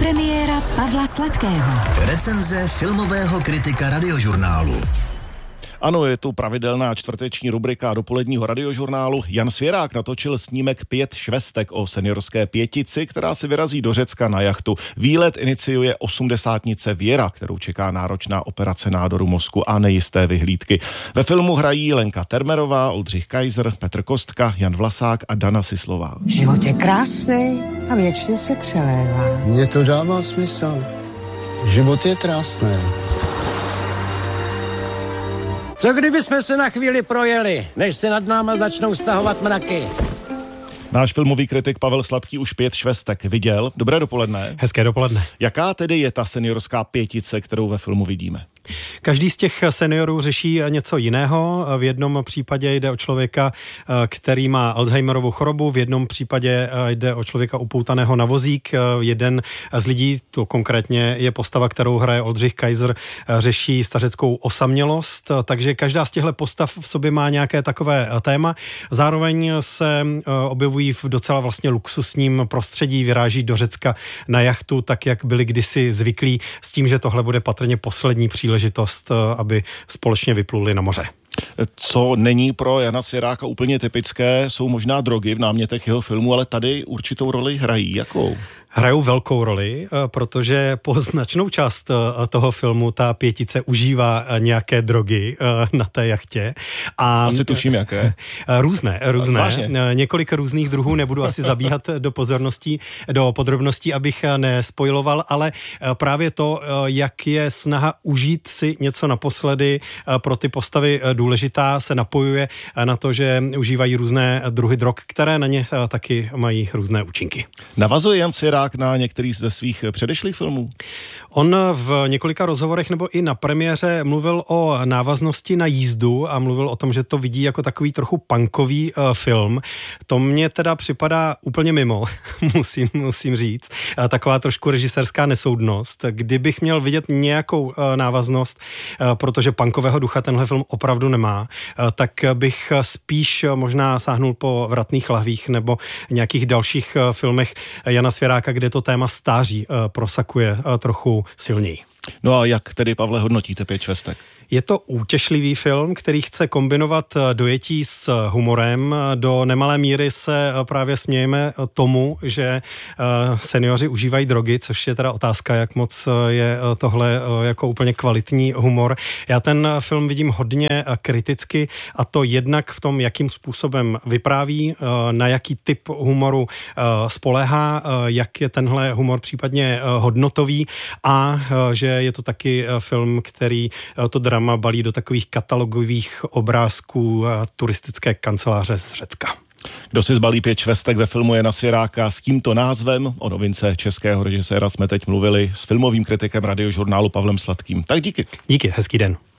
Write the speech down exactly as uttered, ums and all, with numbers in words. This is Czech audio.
Premiéra Pavla Sladkého. Recenze filmového kritika Radiožurnálu. Ano, je tu pravidelná čtvrteční rubrika dopoledního Radiožurnálu. Jan Svěrák natočil snímek Pět švestek o seniorské pětici, která si vyrazí do Řecka na jachtu. Výlet iniciuje osmdesátnice Věra, kterou čeká náročná operace nádoru mozku a nejisté vyhlídky. Ve filmu hrají Lenka Termerová, Oldřich Kaiser, Petr Kostka, Jan Vlasák a Dana Sislová. Život je krásný a věčně se přelévá. Mně to dává smysl. Život je krásný. Co kdyby jsme se na chvíli projeli, než se nad náma začnou stahovat mraky? Náš filmový kritik Pavel Sladký už Pět švestek viděl. Dobré dopoledne. Hezké dopoledne. Jaká tedy je ta seniorská pětice, kterou ve filmu vidíme? Každý z těch seniorů řeší něco jiného. V jednom případě jde o člověka, který má Alzheimerovu chorobu, v jednom případě jde o člověka upoutaného na vozík. Jeden z lidí, to konkrétně je postava, kterou hraje Oldřich Kaiser, řeší stařeckou osamělost, takže každá z těchto postav v sobě má nějaké takové téma. Zároveň se objevují v docela vlastně luxusním prostředí, vyráží do Řecka na jachtu, tak jak byli kdysi zvyklí, s tím, že tohle bude patrně poslední příležitost, aby společně vypluli na moře. Co není pro Jana Svěráka úplně typické, jsou možná drogy v námětech jeho filmu, ale tady určitou roli hrají. Jakou? Hrajou velkou roli, protože po značnou část toho filmu ta pětice užívá nějaké drogy na té jachtě. A asi tuším, jaké. Různé, různé. Vážně? Několik různých druhů, nebudu asi zabíhat do pozorností, do podrobností, abych nespojiloval, ale právě to, jak je snaha užít si něco naposledy pro ty postavy důležitá, se napojuje na to, že užívají různé druhy drog, které na ně taky mají různé účinky. Navazuje Jan Svěrák na některý ze svých předešlých filmů? On v několika rozhovorech nebo i na premiéře mluvil o návaznosti na jízdu a mluvil o tom, že to vidí jako takový trochu punkový uh, film. To mně teda připadá úplně mimo, musím, musím říct. Uh, taková trošku režisérská nesoudnost. Kdybych měl vidět nějakou uh, návaznost, uh, protože punkového ducha tenhle film opravdu nemá, uh, tak bych spíš možná sáhnul po Vratných lahvích nebo nějakých dalších uh, filmech Jana Svěráka, kde to téma stáří uh, prosakuje uh, trochu silněji. No a jak tedy, Pavle, hodnotíte Pět švestek? Je to útěšlivý film, který chce kombinovat dojetí s humorem. Do nemalé míry se právě smějeme tomu, že seniori užívají drogy, což je teda otázka, jak moc je tohle jako úplně kvalitní humor. Já ten film vidím hodně kriticky, a to jednak v tom, jakým způsobem vypráví, na jaký typ humoru spoléhá, jak je tenhle humor případně hodnotový, a že je to taky film, který to drama balí do takových katalogových obrázků turistické kanceláře z Řecka. Kdo si zbalí Pět švestek ve filmu Jana Svěráka s tímto názvem? O novince českého režiséra jsme teď mluvili s filmovým kritikem Radiožurnálu Pavlem Sladkým. Tak díky. Díky, hezký den.